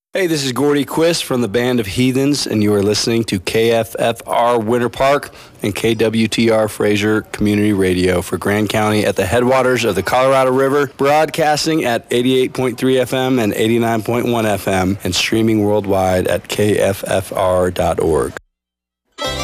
Hey, this is Gordy Quist from the Band of Heathens, and you are listening to KFFR Winter Park and KWTR Fraser Community Radio for Grand County at the headwaters of the Colorado River, broadcasting at 88.3 FM and 89.1 FM and streaming worldwide at kffr.org.